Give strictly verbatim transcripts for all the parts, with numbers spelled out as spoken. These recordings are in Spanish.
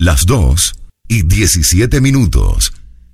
las dos y diecisiete minutos.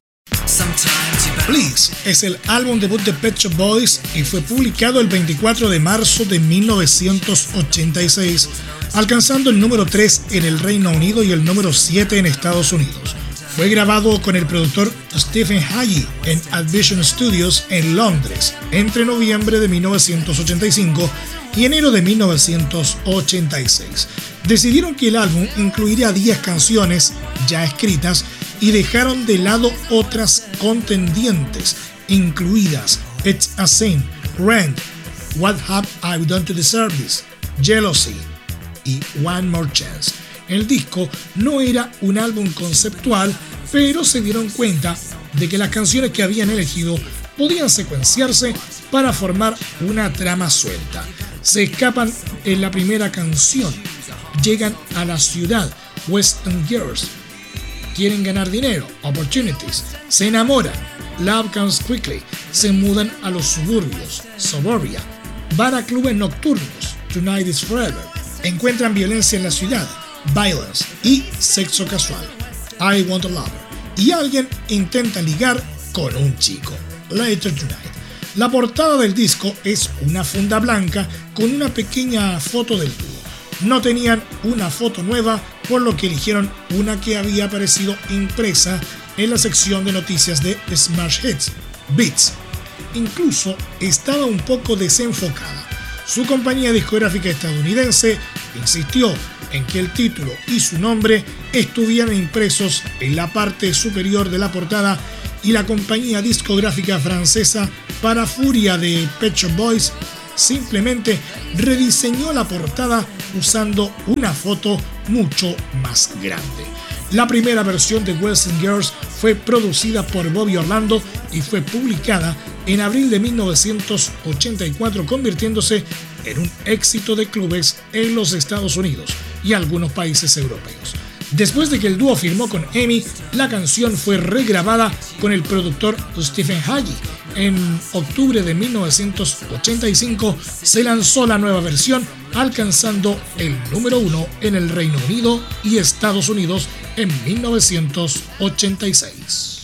Please es el álbum debut de Pet Shop Boys y fue publicado el veinticuatro de marzo de mil novecientos ochenta y seis, alcanzando el número tres en el Reino Unido y el número siete en Estados Unidos. Fue grabado con el productor Stephen Hagee en Advision Studios en Londres entre noviembre de mil novecientos ochenta y cinco y enero de mil novecientos ochenta y seis. Decidieron que el álbum incluiría diez canciones ya escritas y dejaron de lado otras contendientes, incluidas It's a Sin, Rent, What Have I Done to Deserve This, Jealousy y One More Chance. El disco no era un álbum conceptual, pero se dieron cuenta de que las canciones que habían elegido podían secuenciarse para formar una trama suelta. Se escapan en la primera canción, llegan a la ciudad, Western Girls, quieren ganar dinero, Opportunities, se enamoran, Love Comes Quickly, se mudan a los suburbios, Suburbia, van a clubes nocturnos, Tonight is Forever, encuentran violencia en la ciudad, Violence, y sexo casual, I Want a Lover, y alguien intenta ligar con un chico, Later Tonight. La portada del disco es una funda blanca con una pequeña foto del dúo. No tenían una foto nueva, por lo que eligieron una que había aparecido impresa en la sección de noticias de Smash Hits, Beats. Incluso estaba un poco desenfocada. Su compañía discográfica estadounidense insistió en que el título y su nombre estuvieran impresos en la parte superior de la portada, y la compañía discográfica francesa, para furia de Pet Shop Boys, simplemente rediseñó la portada usando una foto mucho más grande. La primera versión de Western Girls fue producida por Bobby Orlando y fue publicada en abril de mil novecientos ochenta y cuatro, convirtiéndose en un éxito de clubes en los Estados Unidos y algunos países europeos. Después de que el dúo firmó con E M I, la canción fue regrabada con el productor Stephen Hagee. En octubre de mil novecientos ochenta y cinco se lanzó la nueva versión, alcanzando el número uno en el Reino Unido y Estados Unidos en mil novecientos ochenta y seis.